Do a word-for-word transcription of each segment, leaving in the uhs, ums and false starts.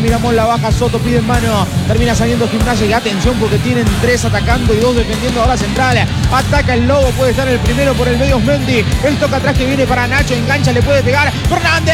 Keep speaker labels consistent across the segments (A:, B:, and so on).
A: Miramón la baja, Soto pide en mano. Termina saliendo Gimnasia y atención porque tienen tres atacando y dos defendiendo ahora central. Ataca el Lobo, puede estar el primero por el medio Osmendi. El toca atrás que viene para Nacho, engancha, le puede pegar. Fernández.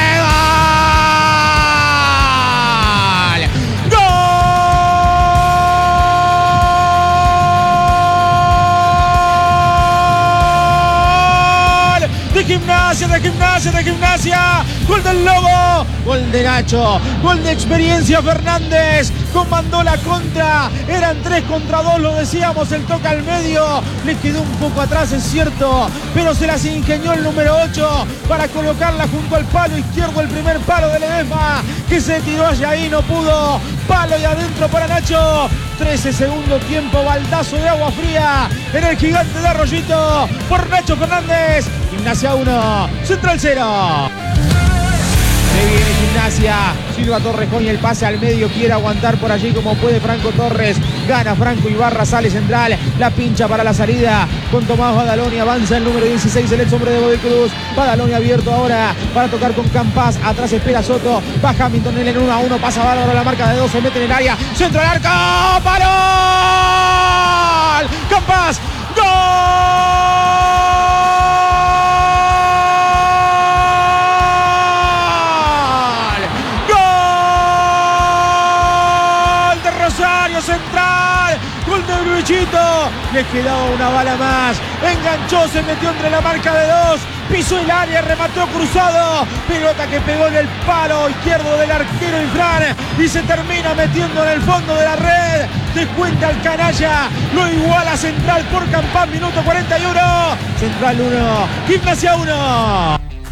A: De Gimnasia, de Gimnasia, de Gimnasia. Gol del Lobo, gol de Nacho, gol de experiencia Fernández. Comandó la contra, eran tres contra dos, lo decíamos, el toca al medio. Le quedó un poco atrás, es cierto, pero se las ingenió el número ocho para colocarla junto al palo izquierdo, el primer palo de Ledesma, que se tiró allá ahí, no pudo. Palo y adentro para Nacho. trece segundo tiempo, baldazo de agua fría en el Gigante de Arroyito por Nacho Fernández. Gimnasia uno, Central cero. Se viene Gimnasia, Silva Torres con el pase al medio, quiere aguantar por allí como puede Franco Torres, gana Franco Ibarra, sale central, la pincha para la salida con Tomás Badaloni, avanza el número dieciséis, el ex hombre de Godoy Cruz. Badaloni abierto ahora para tocar con Campas, atrás espera Soto, va Hamilton en el uno a uno, pasa bárbaro, la marca de dos, se mete en el área, centro al arco, ¡paró! Campas, ¡gol! Central, gol de Luchito, le quedaba una bala más, enganchó, se metió entre la marca de dos, pisó el área, remató cruzado, pelota que pegó en el palo izquierdo del arquero Infran y se termina metiendo en el fondo de la red. Descuenta el canalla, lo iguala Central por Campán, minuto cuarenta y uno, Central uno, Gimnasia uno.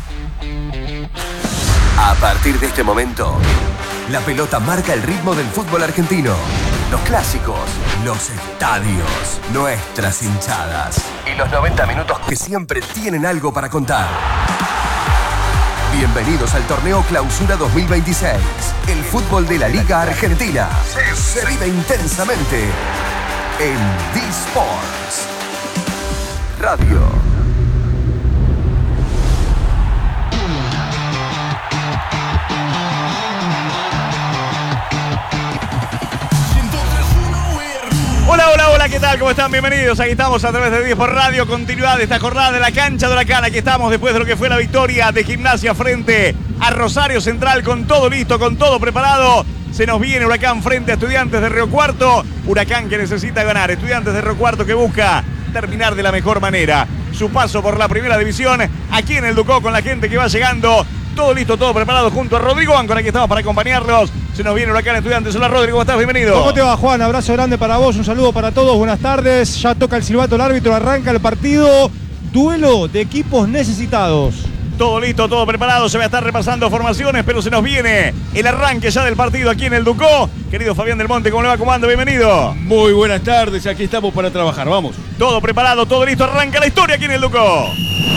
B: A partir de este momento, la pelota marca el ritmo del fútbol argentino. Los clásicos, los estadios, nuestras hinchadas y los noventa minutos que siempre tienen algo para contar. Bienvenidos al torneo Clausura dos mil veintiséis. El fútbol de la Liga Argentina se vive intensamente en D-Sports Radio.
C: Hola, hola, hola, ¿qué tal? ¿Cómo están? Bienvenidos. Aquí estamos a través de D-Sports Radio. Continuidad de esta jornada de la cancha de Huracán. Aquí estamos después de lo que fue la victoria de Gimnasia frente a Rosario Central, con todo listo, con todo preparado. Se nos viene Huracán frente a Estudiantes de Río Cuarto. Huracán que necesita ganar. Estudiantes de Río Cuarto que busca terminar de la mejor manera su paso por la primera división. Aquí en el Ducó con la gente que va llegando. Todo listo, todo preparado junto a Rodrigo Áncora. Aquí estamos para acompañarlos. Se nos viene Huracán Estudiantes. Hola Rodrigo, ¿cómo estás? Bienvenido.
D: ¿Cómo te va, Juan? Abrazo grande para vos, un saludo para todos, buenas tardes. Ya toca el silbato el árbitro, arranca el partido. Duelo de equipos necesitados.
C: Todo listo, todo preparado, se va a estar repasando formaciones, pero se nos viene el arranque ya del partido aquí en el Ducó. Querido Fabián del Monte, ¿cómo le va? ¿Cómo anda? Bienvenido.
E: Muy buenas tardes, aquí estamos para trabajar, vamos.
C: Todo preparado, todo listo, arranca la historia aquí en el Ducó.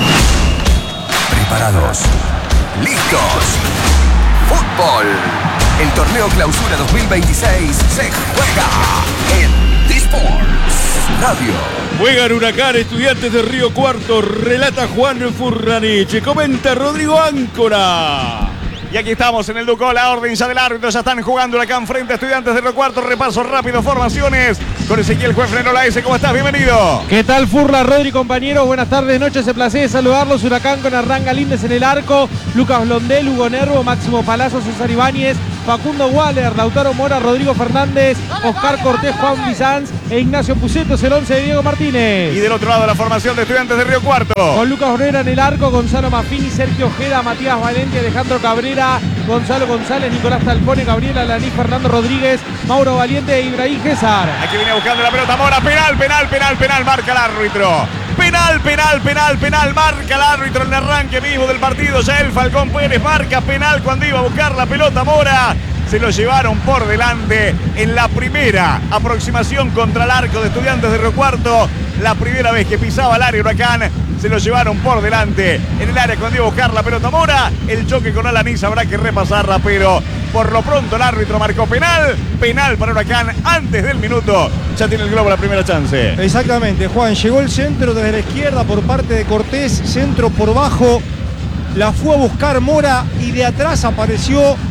B: Preparados, listos, fútbol. El torneo Clausura dos mil veintiséis se juega en D-Sports Radio.
E: Juegan Huracán, Estudiantes de Río Cuarto, relata Juan Furranich, comenta Rodrigo Áncora.
C: Y aquí estamos en el Ducó, la orden ya del árbitro, ya están jugando Huracán frente a Estudiantes de Río Cuarto. Repaso rápido, formaciones con Ezequiel Juez Frenola S. ¿Cómo estás? Bienvenido.
F: ¿Qué tal, Furla, Rodri, compañeros? Buenas tardes, noches, se placer de saludarlos. Huracán con Hernán Galíndez en el arco, Lucas Blondel, Hugo Nervo, Máximo Palazzo, César Ibáñez, Facundo Waller, Lautaro Mora, Rodrigo Fernández, Oscar Cortés, Juan Bizanz e Ignacio Pucetos, el once de Diego Martínez.
C: Y del otro lado la formación de Estudiantes de Río Cuarto.
F: Con Lucas Obrera en el arco, Gonzalo Maffini, Sergio Ojeda, Matías Valente, Alejandro Cabrera, Gonzalo González, Nicolás Talpone, Gabriela Alaní, Fernando Rodríguez, Mauro Valiente e Ibrahim César.
C: Aquí viene buscando la pelota Mora, penal, penal, penal, penal, marca el árbitro. Penal, penal, penal, penal, marca el árbitro en el arranque mismo del partido. Ya el Falcón Pérez marca penal cuando iba a buscar la pelota Mora. Se lo llevaron por delante en la primera aproximación contra el arco de Estudiantes de Río Cuarto. La primera vez que pisaba el área Huracán, se lo llevaron por delante en el área cuando iba a buscar la pelota Mora. El choque con Alaní habrá que repasarla, pero por lo pronto el árbitro marcó penal. Penal para Huracán antes del minuto. Ya tiene el globo la primera chance.
D: Exactamente, Juan. Llegó el centro desde la izquierda por parte de Cortés. Centro por bajo. La fue a buscar Mora y de atrás apareció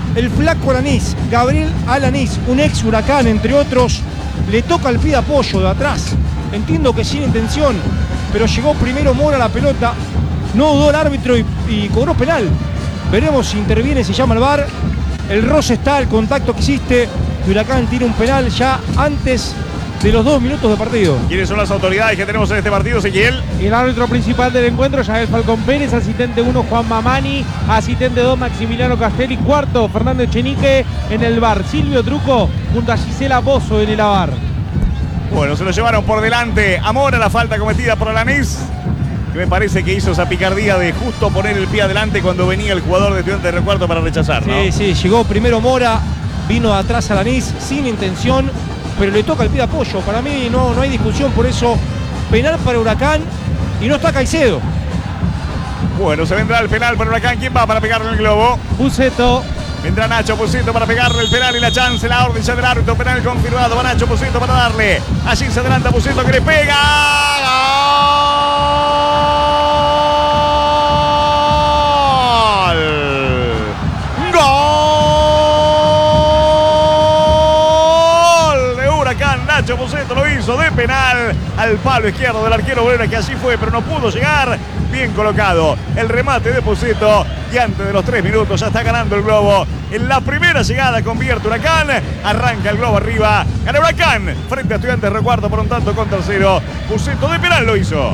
D: el flaco Alanís, Gabriel Alanís, un ex Huracán, entre otros, le toca el pie de apoyo de atrás. Entiendo que sin intención, pero llegó primero Mora a la pelota, no dudó el árbitro y, y cobró penal. Veremos si interviene, se llama el V A R. El roce está, el contacto que existe. Huracán tira un penal ya antes de los dos minutos de partido.
C: ¿Quiénes son las autoridades que tenemos en este partido, Ezequiel?
F: El árbitro principal del encuentro, Yael Falcón Pérez, asistente uno, Juan Mamani, asistente dos, Maximiliano Castelli, cuarto, Fernando Echenique en el V A R, Silvio Truco junto a Gisela Bozo en el A V A R.
C: Bueno, se lo llevaron por delante a Mora, la falta cometida por Alanís, que me parece que hizo esa picardía de justo poner el pie adelante cuando venía el jugador de Estudiantes de Recuarto para rechazar, ¿no?
D: Sí, sí, llegó primero Mora, vino de atrás Alanís sin intención, pero le toca el pie de apoyo. Para mí no, no hay discusión, por eso penal para Huracán y no está Caicedo.
C: Bueno, se vendrá el penal para Huracán. ¿Quién va para pegarle el globo?
F: Puceto.
C: Vendrá Nacho Puceto para pegarle el penal y la chance, la orden ya del árbitro, penal confirmado. Va Nacho Puceto para darle. Allí se adelanta Puceto que le pega. ¡Gol! ¡Gol! De Huracán. Nacho Puceto lo hizo de penal al palo izquierdo del arquero Bolera, que así fue, pero no pudo llegar. Bien colocado el remate de Puceto y antes de los tres minutos ya está ganando el globo. En la primera llegada convierte Huracán, arranca el globo arriba, gana Huracán frente a Estudiantes de Recuarto por un tanto con tercero. Puceto de penal lo hizo.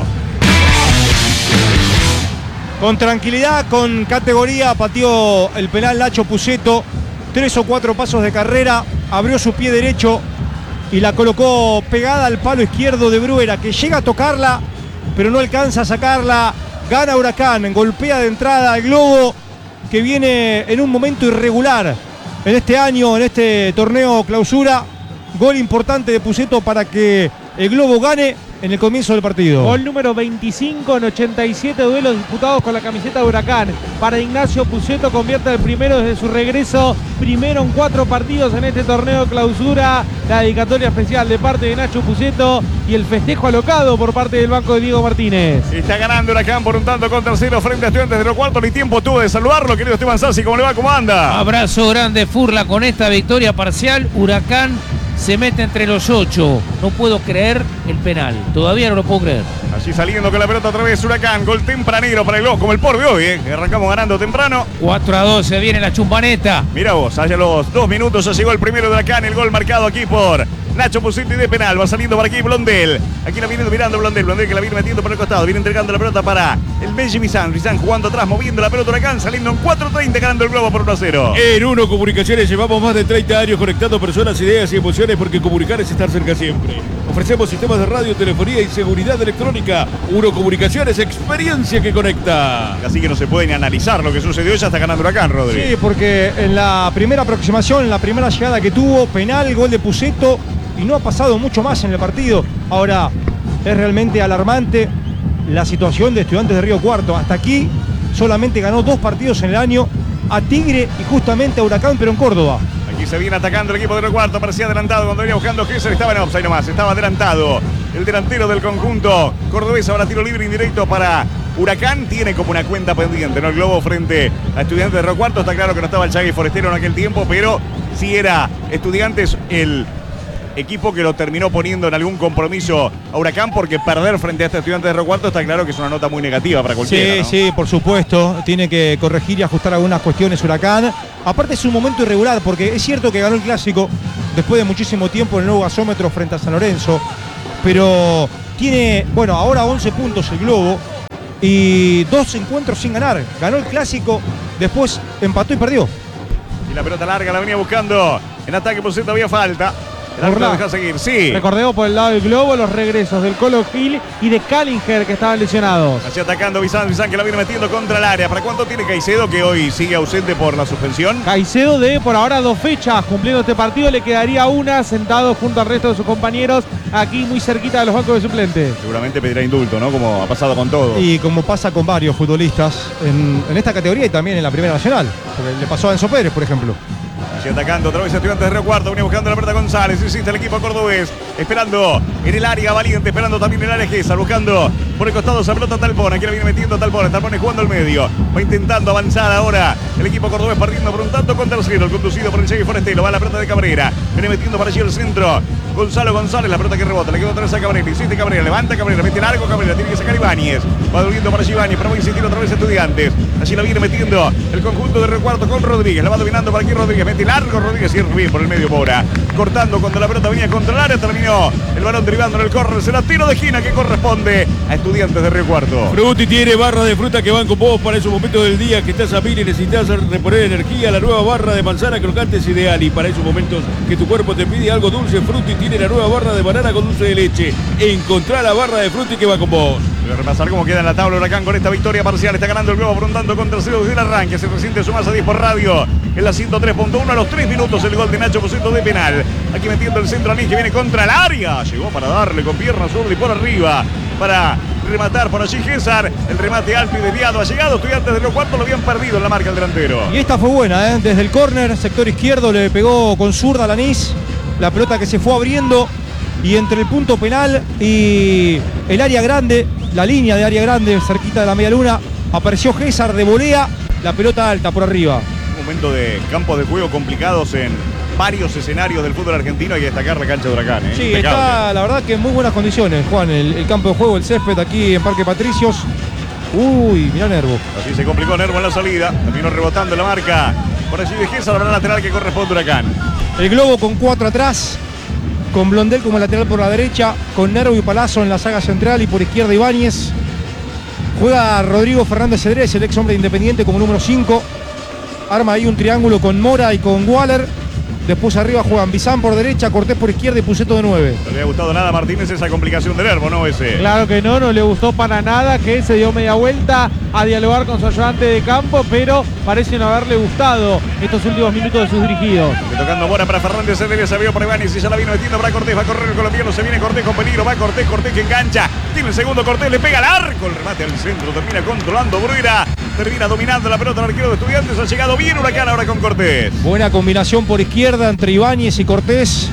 D: Con tranquilidad, con categoría, pateó el penal Nacho Puceto. Tres o cuatro pasos de carrera, abrió su pie derecho y la colocó pegada al palo izquierdo de Bruera, que llega a tocarla, pero no alcanza a sacarla. Gana Huracán, golpea de entrada el globo, que viene en un momento irregular en este año, en este torneo clausura. Gol importante de Puceto para que el globo gane en el comienzo del partido.
F: Gol número veinticinco en ochenta y siete duelos disputados con la camiseta de Huracán. Para Ignacio Puceto, convierte el primero desde su regreso. Primero en cuatro partidos en este torneo clausura. La dedicatoria especial de parte de Nacho Puceto y el festejo alocado por parte del banco de Diego Martínez.
C: Está ganando Huracán por un tanto con tercero frente a Estudiantes de Recuarto. Ni tiempo tuvo de saludarlo, querido Esteban Sassi. ¿Cómo le va? ¿Cómo anda?
G: Abrazo grande, Furla, con esta victoria parcial. Huracán se mete entre los ocho. No puedo creer el penal. Todavía no lo puedo creer.
C: Allí saliendo con la pelota otra vez Huracán. Gol tempranero para el Globo, como el por de hoy, ¿eh? Arrancamos ganando temprano.
G: cuatro a dos, se viene la chumbaneta.
C: Mira vos, allá los dos minutos ya llegó el primero de Huracán. El gol marcado aquí por Nacho Puceto y de penal. Va saliendo por aquí Blondel. Aquí la viene mirando Blondel. Blondel que la viene metiendo por el costado. Viene entregando la pelota para el Benji Bizán. Bizán jugando atrás, moviendo la pelota Huracán. Saliendo en cuatro treinta, ganando el Globo por uno a cero.
E: En Uno Comunicaciones llevamos más de treinta años conectando personas, ideas y emociones, porque comunicar es estar cerca siempre. Ofrecemos sistemas de radio, telefonía y seguridad electrónica. Uno Comunicaciones, experiencia que conecta.
C: Así que no se puede ni analizar lo que sucedió. Ya está ganando Huracán, Rodri.
D: Sí, porque en la primera aproximación, en la primera llegada que tuvo, penal, gol de Puceto, y no ha pasado mucho más en el partido. Ahora, es realmente alarmante la situación de Estudiantes de Río Cuarto. Hasta aquí solamente ganó dos partidos en el año, a Tigre y justamente a Huracán, pero en Córdoba.
C: Aquí se viene atacando el equipo de Río Cuarto. Parecía adelantado cuando venía buscando Gesser. Estaba en offside nomás. Estaba adelantado el delantero del conjunto cordobés. Ahora tiro libre indirecto para Huracán. Tiene como una cuenta pendiente, ¿no? El globo frente a Estudiantes de Río Cuarto. Está claro que no estaba el Chagui Forestero en aquel tiempo, pero sí era Estudiantes el equipo que lo terminó poniendo en algún compromiso a Huracán, porque perder frente a este Estudiantes de Río Cuarto está claro que es una nota muy negativa para cualquiera.
D: Sí,
C: ¿no?
D: sí, por supuesto. Tiene que corregir y ajustar algunas cuestiones Huracán. Aparte es un momento irregular, porque es cierto que ganó el Clásico después de muchísimo tiempo en el nuevo gasómetro frente a San Lorenzo, pero tiene, bueno, ahora once puntos el Globo y dos encuentros sin ganar. Ganó el Clásico, después empató y perdió.
C: Y la pelota larga la venía buscando. En ataque por cierto había falta. El árbitro deja seguir, sí.
F: Recordemos por el lado del globo los regresos del Colo Gil y de Callinger, que estaban lesionados.
C: Así atacando Bizán, Bizán que la viene metiendo contra el área. ¿Para cuánto tiene Caicedo, que hoy sigue ausente por la suspensión?
F: Caicedo de por ahora dos fechas cumpliendo este partido. Le quedaría una sentado junto al resto de sus compañeros aquí muy cerquita de los bancos de suplentes.
C: Seguramente pedirá indulto, ¿no? Como ha pasado con todo.
D: Y como pasa con varios futbolistas en, en esta categoría y también en la Primera Nacional. Porque le pasó a Enzo Pérez, por ejemplo.
C: Así atacando otra vez Estudiantes de Río Cuarto. Viene buscando la pelota González. Insiste el equipo cordobés. Esperando en el área Valiente. Esperando también en el área Gesser. Buscando Por el costado esa pelota Talbón. Aquí la viene metiendo Talbón. Talbón es jugando al medio. Va intentando avanzar ahora el equipo cordobés partiendo por un tanto contra el cero. El conducido por el Che Forestelo. Va la pelota de Cabrera. Viene metiendo para allí el centro. Gonzalo González, la pelota que rebota. Le quedó otra vez a Cabrera. Insiste Cabrera. Levanta Cabrera. Mete largo Cabrera. Tiene que sacar Ibáñez. Va volviendo para allí Ibáñez. Pero va a insistir otra vez Estudiantes. Allí la viene metiendo el conjunto de Recuarto con Rodríguez. La va dominando para aquí Rodríguez. Mete largo Rodríguez. Y bien por el medio Mora. Cortando cuando la pelota venía contra el área. Terminó el balón derivando en el córner. Será tiro de esquina que corresponde a Estudiantes de Río Cuarto.
E: Frutti tiene barra de fruta que van con vos para esos momentos del día que estás a mil y necesitas reponer energía. La nueva barra de manzana crocante es ideal y para esos momentos que tu cuerpo te pide algo dulce, Frutti tiene la nueva barra de banana con dulce de leche. Encontrá la barra de Frutti que va con vos.
C: Voy a repasar cómo queda en la tabla Huracán con esta victoria parcial. Está ganando el Globo por un tanto contra el cero desde el arranque. Se resiente su masa diez por radio. En la ciento tres punto uno a los tres minutos el gol de Nacho Poseto de penal. Aquí metiendo el centro Anís que viene contra el área. Llegó para darle con pierna zurda y por arriba. Para rematar por allí César. El remate alto y desviado ha llegado. Estudiantes de Río Cuarto lo habían perdido en la marca el delantero.
D: Y esta fue buena, ¿eh? Desde el córner, sector izquierdo, le pegó con zurda a Lanís. La pelota que se fue abriendo. Y entre el punto penal y el área grande, la línea de área grande, cerquita de la media luna, apareció César de volea. La pelota alta por arriba.
C: Un momento de campos de juego complicados en varios escenarios del fútbol argentino. Hay que destacar la cancha de Huracán, ¿eh?
D: Sí,
C: Impecable.
D: está la verdad que en muy buenas condiciones, Juan, el, el campo de juego, el césped aquí en Parque Patricios. Uy, mirá Nervo.
C: Así se complicó Nervo en la salida. Terminó rebotando la marca. Por allí de César, la lateral que corresponde a Huracán.
D: El Globo con cuatro atrás, con Blondel como lateral por la derecha, con Nervo y Palazzo en la saga central y por izquierda Ibáñez. Juega Rodrigo Fernández Cedrés, el ex hombre de Independiente, como número cinco. Arma ahí un triángulo con Mora y con Waller. Después arriba juegan Bizán por derecha, Cortés por izquierda y Puceto de nueve.
C: No le ha gustado nada a Martínez esa complicación de Nervo, ¿no? Ese.
F: Claro que no, no le gustó para nada, que se dio media vuelta a dialogar con su ayudante de campo, pero parece no haberle gustado estos últimos minutos de sus dirigidos.
C: Que tocando Mora para Fernández Cedrés, se vio por Ibáñez y ya la vino metiendo para Cortés. Va a correr el colombiano, se viene Cortés con peligro, va Cortés, Cortés que engancha. Tiene el segundo Cortés, le pega al arco, el remate al centro, termina controlando Bruera. Termina dominando la pelota el arquero de Estudiantes. Ha llegado bien Huracán ahora con Cortés.
D: Buena combinación por izquierda entre Ibáñez y Cortés.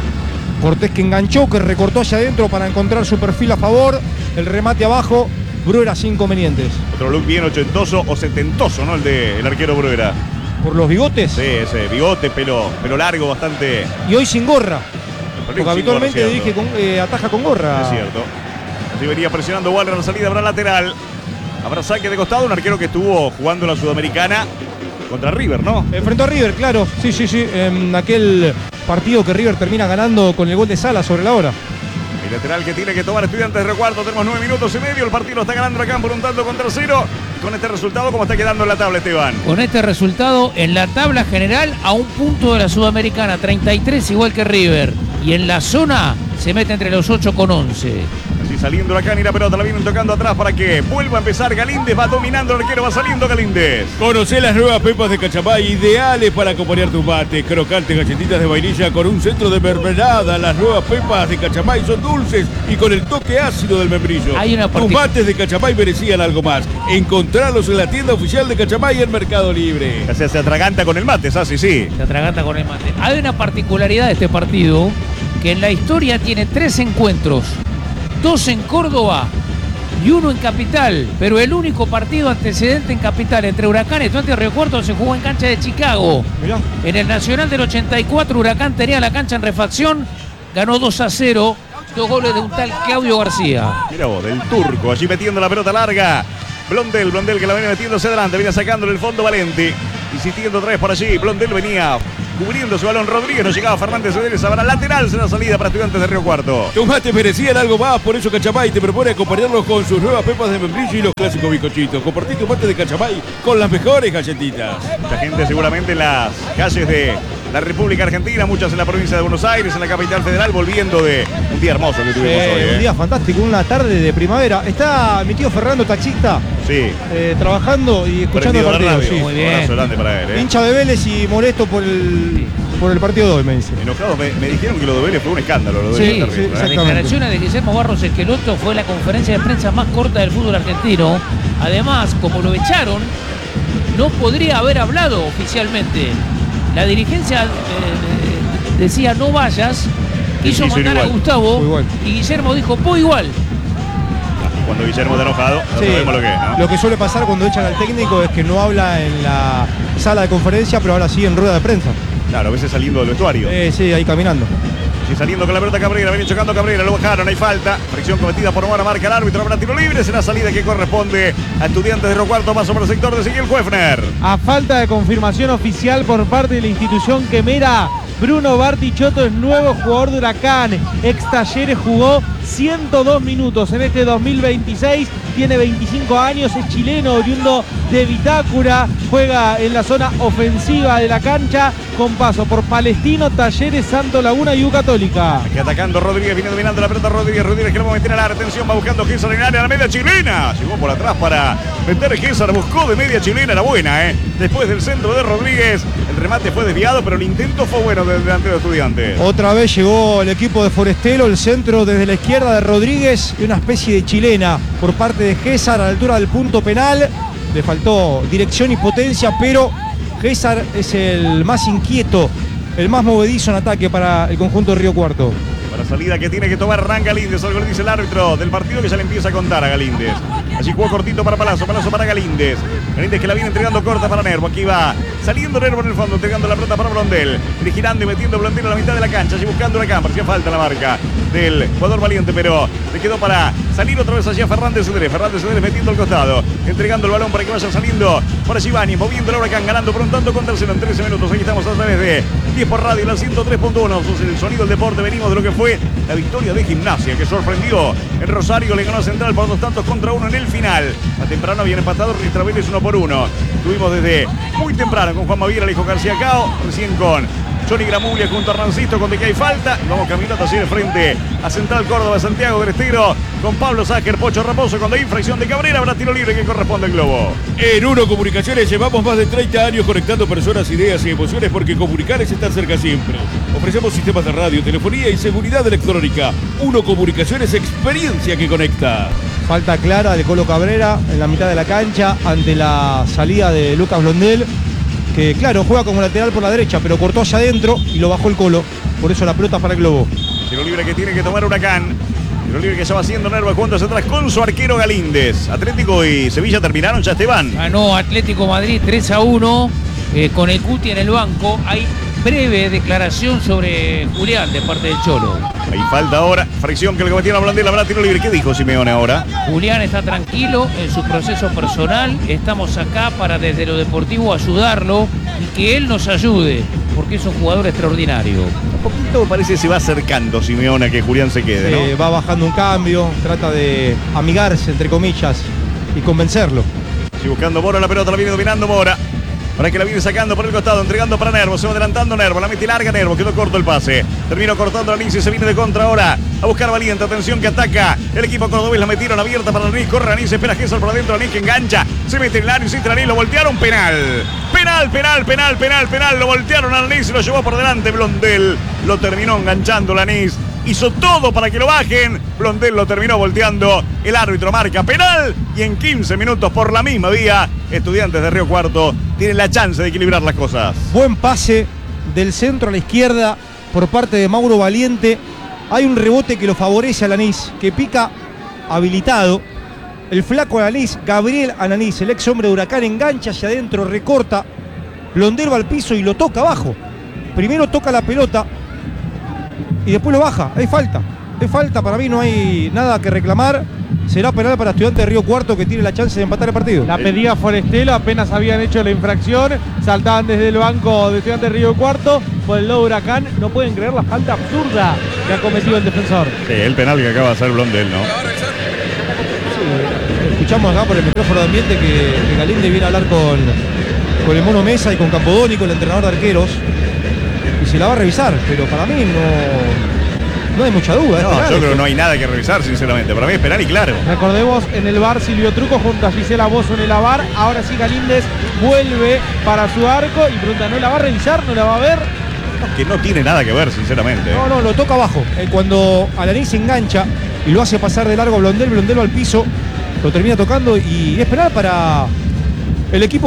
D: Cortés que enganchó, que recortó hacia adentro para encontrar su perfil a favor. El remate abajo, Bruera sin inconvenientes.
C: Otro look bien ochentoso o setentoso, ¿no? El de el arquero Bruera.
D: Por los bigotes.
C: Sí, ese bigote, pelo, pelo largo, bastante.
D: Y hoy sin gorra. Porque
C: sin
D: habitualmente
C: gorra,
D: dije con, eh, ataja con gorra.
C: Es cierto. Así venía presionando Waller a la salida, habrá lateral. Habrá saque de costado, un arquero que estuvo jugando en la Sudamericana contra River, ¿no?
D: Enfrentó a River, claro. Sí, sí, sí. En aquel partido que River termina ganando con el gol de Sala sobre la hora.
C: El lateral que tiene que tomar Estudiantes de Recuarto. Tenemos nueve minutos y medio. El partido lo está ganando Huracán por un tanto contra cero. Y con este resultado, ¿cómo está quedando en la tabla, Esteban?
G: Con este resultado, en la tabla general, a un punto de la Sudamericana, treinta y tres igual que River. Y en la zona se mete entre los ocho con once.
C: Así saliendo Huracán y la pelota la vienen tocando atrás para que vuelva a empezar Galíndez. Va dominando el arquero, va saliendo Galíndez.
E: Conocé las nuevas pepas de Cachamay, ideales para acompañar tu mate. Crocantes galletitas de vainilla con un centro de mermelada. Las nuevas pepas de Cachamay son dulces y con el toque ácido del membrillo.
G: Hay una
E: Tus
G: partic-
E: mates de Cachamay merecían algo más. Encontralos en la tienda oficial de Cachamay en Mercado Libre.
C: Ya se, se atraganta con el mate, así sí.
G: Se atraganta con el mate. Hay una particularidad de este partido, que en la historia tiene tres encuentros. Dos en Córdoba y uno en Capital. Pero el único partido antecedente en Capital entre Huracán y Estudiantes de Río Cuarto se jugó en cancha de Chicago.
D: Mirá.
G: En el Nacional del ochenta y cuatro, Huracán tenía la cancha en refacción. Ganó dos a cero. Dos goles de un tal Claudio García.
C: Mira vos, del turco, allí metiendo la pelota larga. Blondel, Blondel que la viene metiéndose adelante, viene sacándole el fondo Valente. Insistiendo otra vez por allí. Blondel venía cubriendo su balón. Rodríguez, no llegaba Fernández Cedrés. Habrá lateral, será salida para Estudiantes de Río Cuarto.
E: Tus mates merecían algo más, por eso Cachamay te propone acompañarlos con sus nuevas pepas de membrillo y los clásicos bizcochitos. Compartí tu mate de Cachamay con las mejores galletitas.
C: Mucha gente seguramente en las calles de la República Argentina, muchas en la provincia de Buenos Aires, en la capital federal, volviendo de un día hermoso que tuvimos
D: Eh,
C: hoy. ¿eh?
D: Un día fantástico, una tarde de primavera. Está mi tío Fernando, taxista,
C: Sí,
D: eh, trabajando y escuchando el
C: prendido la
D: partido.
C: radio.
D: Sí.
G: Muy bien.
C: Un abrazo grande para él. ¿eh?
D: Hincha de Vélez y molesto por el, por el partido de hoy, me dice.
C: Enojados, me, me dijeron que lo de Vélez fue un escándalo. Lo de
G: Sí,
C: Vélez,
G: sí,
C: terrible, ¿eh?
G: las
D: exactamente.
G: declaraciones de Guillermo Barros Esqueloto fue la conferencia de prensa más corta del fútbol argentino. Además, como lo echaron, no podría haber hablado oficialmente. La dirigencia eh, decía no vayas, quiso
C: quiso ir
G: mandar a
C: igual.
G: Gustavo
D: Fue igual.
G: y Guillermo dijo voy igual.
C: cuando Guillermo está enojado, no
D: Sí,
C: sabemos lo que es, ¿no?
D: Lo que suele pasar cuando echan al técnico es que no habla en la sala de conferencia, pero habla sí en rueda de prensa.
C: Claro, a veces saliendo del vestuario.
D: Eh, sí, ahí caminando.
C: Y saliendo con la pelota Cabrera, viene chocando Cabrera, lo bajaron, hay falta. Fricción cometida por Mora, marca el árbitro, habrá tiro libre, será salida que corresponde a Estudiantes de Río Cuarto, paso por el sector de Ezequiel Huefner.
F: A falta de confirmación oficial por parte de la institución quemera, Bruno Bartichotto es nuevo jugador de Huracán. Ex Talleres, jugó ciento dos minutos en este dos mil veintiséis. Tiene veinticinco años, es chileno, oriundo de Vitacura. Juega en la zona ofensiva de la cancha con paso por Palestino, Talleres, Santo Laguna y U Católica.
C: Aquí atacando Rodríguez, viene dominando la pelota Rodríguez. Rodríguez que lo va a meter a la atención, va buscando Gésar en el área, la media chilena. Llegó por atrás para meter Gésar, buscó de media chilena, era buena, ¿eh? Después del centro de Rodríguez, el remate fue desviado, pero el intento fue bueno del delantero de Estudiantes.
D: Otra vez llegó el equipo de Forestelo, el centro desde la izquierda de Rodríguez y una especie de chilena por parte de Gésar a la altura del punto penal. Le faltó dirección y potencia, pero Gésar es el más inquieto, el más movedizo en ataque para el conjunto de Río Cuarto.
C: Para salida que tiene que tomar Hernán Galíndez, algo le dice el árbitro del partido que ya le empieza a contar a Galíndez. Allí jugó cortito para Palazzo, Palazzo para Galíndez. Galíndez que la viene entregando corta para Nervo. Aquí va saliendo Nervo en el fondo, entregando la pelota para Blondel. Viene girando y metiendo Blondel a la mitad de la cancha, allí buscando Huracán. Parecía falta la marca del jugador valiente, pero le quedó para salir otra vez allí a Fernández Cedrés. Fernández Cedrés metiendo al costado, entregando el balón para que vaya saliendo por allí Ibáñez, moviendo el Huracán, ganando por un tanto con tercero en trece minutos. Aquí estamos a través de diez por radio, la ciento tres punto uno. El sonido del deporte, venimos de lo que fue la victoria de Gimnasia, que sorprendió en Rosario, le ganó a Central por dos tantos contra uno en el final. A temprano habían empatado Riestra Vélez uno por uno. Tuvimos desde muy temprano con Juan Maviera, Alejo García Cao, recién con Johnny Gramuglia junto a Rancisto, con de que hay falta. Y vamos caminando hacia el frente a Central Córdoba, Santiago del Estero, con Pablo Sáquer, Pocho Raposo, con la infracción de Cabrera, habrá tiro libre que corresponde al Globo.
E: En Uno Comunicaciones llevamos más de treinta años conectando personas, ideas y emociones porque comunicar es estar cerca siempre. Ofrecemos sistemas de radio, telefonía y seguridad electrónica. Uno Comunicaciones, experiencia que conecta.
D: Falta clara de Colo Cabrera en la mitad de la cancha ante la salida de Lucas Blondel, que claro, juega como lateral por la derecha, pero cortó hacia adentro y lo bajó el Colo. Por eso la pelota para el Globo.
C: Tiro libre que tiene que tomar Huracán. Tiro libre que ya va haciendo Nerva jugando hacia atrás con su arquero Galíndez. Atlético y Sevilla terminaron ya, Esteban.
G: Ganó Atlético Madrid tres a uno eh, con el Cuti en el banco. Hay breve declaración sobre Julián de parte del Cholo.
C: Ahí falta ahora. Fricción que le cometieron a Blondel. Habrá tiro libre. ¿Qué dijo Simeone ahora?
G: Julián está tranquilo en su proceso personal. Estamos acá para desde lo deportivo ayudarlo y que él nos ayude, porque es un jugador extraordinario.
C: Un poquito parece que se va acercando Simeone a que Julián se quede, ¿no?
D: Eh, va bajando un cambio, trata de amigarse, entre comillas, y convencerlo.
C: Sigue buscando Mora, la pelota la viene dominando Mora. Para que la viene sacando por el costado, entregando para Nervo, se va adelantando Nervo, la mete larga Nervo, quedó corto el pase. Terminó cortando la Nice, se viene de contra ahora a buscar Valiente, atención que ataca. El equipo cordobés la metieron abierta para Lanís, corre Lanís, espera Gésar por adentro, Lanís que engancha, se mete en el área, insiste Lanís, lo voltearon, penal. Penal, penal, penal, penal, penal, lo voltearon a Lanís y lo llevó por delante Blondel, lo terminó enganchando Lanís. Hizo todo para que lo bajen. Blondel lo terminó volteando. El árbitro marca penal. Y en quince minutos por la misma vía, Estudiantes de Río Cuarto tienen la chance de equilibrar las cosas.
D: Buen pase del centro a la izquierda por parte de Mauro Valiente. Hay un rebote que lo favorece a Lanís, que pica habilitado. El flaco Alanís, Gabriel Alanís, el ex hombre de Huracán, engancha hacia adentro, recorta. Blondel va al piso y lo toca abajo. Primero toca la pelota y después lo baja. Hay falta. Hay falta, para mí no hay nada que reclamar. Será penal para Estudiantes de Río Cuarto, que tiene la chance de empatar el partido.
F: La pedía Forestelo, apenas habían hecho la infracción. Saltaban desde el banco de Estudiantes de Río Cuarto. Por el lado de Huracán, no pueden creer la falta absurda que ha cometido el defensor.
C: Sí, el penal que acaba de hacer Blondel, ¿no?
D: Sí, escuchamos acá por el micrófono de ambiente que, que Galíndez viene a hablar con, con el Mono Mesa y con Campodónico, el entrenador de arqueros. Y se la va a revisar, pero para mí no, no hay mucha duda.
C: No,
D: penal,
C: yo creo que
D: esto.
C: no hay nada que revisar, sinceramente. Para mí es penal y claro.
F: Recordemos, en el bar Silvio Truco junto a Gisela Bozo en el avar. Ahora sí Galíndez vuelve para su arco y pregunta, ¿no la va a revisar? ¿No la va a ver?
C: Que no tiene nada que ver, sinceramente.
D: No, no, lo toca abajo. Eh, cuando Alanís se engancha y lo hace pasar de largo a Blondel, Blondel va al piso, lo termina tocando y es penal para el equipo